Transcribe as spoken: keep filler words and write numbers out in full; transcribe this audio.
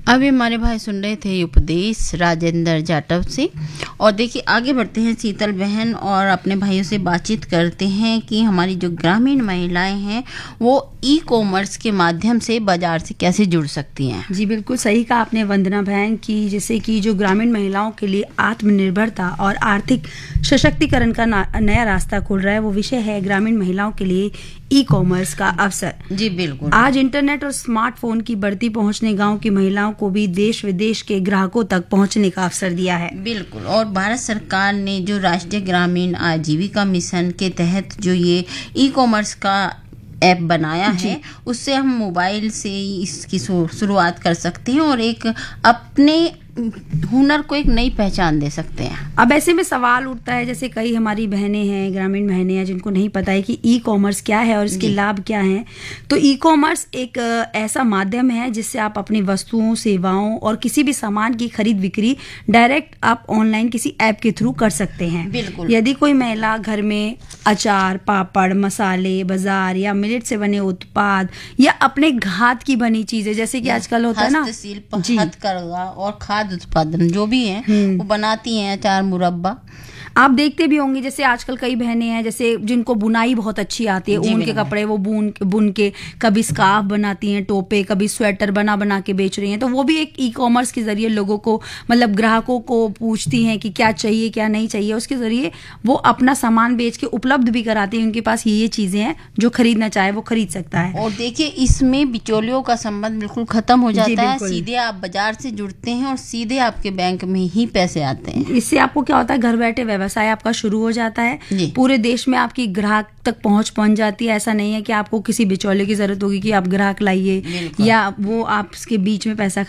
अभी हमारे भाई सुन रहे थे उपदेश राजेंद्र जाटव से। और देखिए आगे बढ़ते हैं शीतल बहन और अपने भाइयों से बातचीत करते हैं कि हमारी जो ग्रामीण महिलाएं हैं वो ई कॉमर्स के माध्यम से बाजार से कैसे जुड़ सकती हैं। जी बिल्कुल सही कहा आपने वंदना बहन की, जैसे कि जो ग्रामीण महिलाओं के लिए आत्मनिर्भरता और आर्थिक सशक्तिकरण का नया रास्ता खुल रहा है, वो विषय है ग्रामीण महिलाओं के लिए ई कॉमर्स का अवसर। जी बिल्कुल। आज इंटरनेट और स्मार्टफोन की बढ़ती पहुंच ने गांव की महिलाओं को भी देश विदेश के ग्राहकों तक पहुंचने का अवसर दिया है। बिल्कुल। और भारत सरकार ने जो राष्ट्रीय ग्रामीण आजीविका मिशन के तहत जो ये ई कॉमर्स का ऐप बनाया है, उससे हम मोबाइल से ही इसकी शुरुआत कर सकते हैं और एक अपने हुनर को एक नई पहचान दे सकते हैं। अब ऐसे में सवाल उठता है, जैसे कई हमारी बहनें हैं, ग्रामीण बहनें हैं, जिनको नहीं पता है कि ई कॉमर्स क्या है और इसके लाभ क्या हैं। तो ई कॉमर्स एक ऐसा माध्यम है जिससे आप अपनी वस्तुओं, सेवाओं और किसी भी सामान की खरीद बिक्री डायरेक्ट आप ऑनलाइन किसी ऐप के थ्रू कर सकते हैं। बिल्कुल। यदि कोई महिला घर में अचार, पापड़, मसाले, बाजार या मिलेट से बने उत्पाद या अपने हाथ की बनी चीजें, जैसे कि आजकल होता है ना हस्तशिल्प, हथकरघा और खाद्य उत्पादन जो भी हैं वो बनाती हैं, अचार, मुरब्बा। आप देखते भी होंगे जैसे आजकल कई बहनें हैं जैसे जिनको बुनाई बहुत अच्छी आती है, ऊन के कपड़े वो बुन बुन के कभी स्कार्फ बनाती हैं, टोपे, कभी स्वेटर बना बना के बेच रही हैं। तो वो भी एक ई कॉमर्स के जरिए लोगों को, मतलब ग्राहकों को पूछती हैं कि क्या चाहिए क्या नहीं चाहिए, उसके जरिए वो अपना सामान बेच के उपलब्ध भी कराती हैं। उनके पास ये ये चीजें हैं, जो खरीदना चाहे वो खरीद सकता है। और देखिए इसमें बिचौलियों का संबंध बिल्कुल खत्म हो जाता है, सीधे आप बाजार से जुड़ते हैं और सीधे आपके बैंक में ही पैसे आते हैं। इससे आपको क्या होता है, घर बैठे व्यवसाय आपका शुरू हो जाता है। पूरे देश में आपकी ग्राहक तक पहुंच पहुंच जाती है। ऐसा नहीं है कि आपको किसी बिचौले की जरूरत होगी कि आप ग्राहक लाइए या वो आपके बीच में पैसा